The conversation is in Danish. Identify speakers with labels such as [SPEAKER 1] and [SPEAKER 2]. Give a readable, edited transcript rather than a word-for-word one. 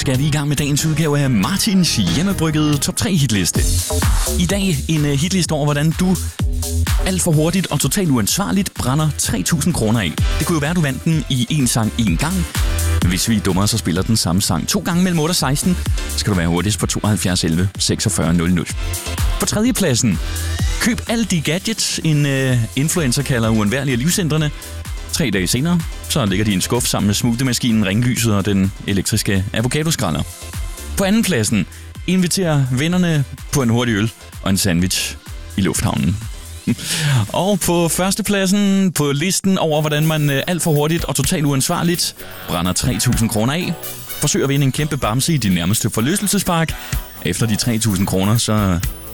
[SPEAKER 1] skal vi i gang med dagens udgave af Martins hjemmebryggede top 3 hitliste. I dag en hitliste over, hvordan du alt for hurtigt og totalt uansvarligt brænder 3.000 kroner af. Det kunne jo være, at du vandt den i en sang en gang. Hvis vi er dummere, så spiller den samme sang 2 gange mellem 8 og 16, skal du være hurtigst på 72 11 46 00. På tredjepladsen, køb alle de gadgets, en influencer kalder uundværlige af livscentrene. 3 dage senere, så ligger de i en skuff sammen med smoothie-maskinen, ringlyset og den elektriske avocadoskralder. På andenpladsen, inviterer vennerne på en hurtig øl og en sandwich i lufthavnen. Og på førstepladsen på listen over, hvordan man alt for hurtigt og totalt uansvarligt brænder 3.000 kroner af. Forsøg at vinde en kæmpe bamse i din nærmeste forlystelsespark. Efter de 3.000 kroner, så